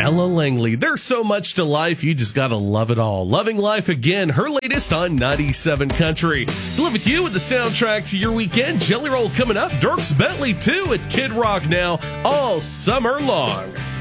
Ella Langley. There's so much to life, you just gotta love it all. Loving Life Again, her latest on 97 Country. To live with you with the soundtrack to your weekend. Jelly Roll coming up. Dierks Bentley, too. It's Kid Rock now all summer long.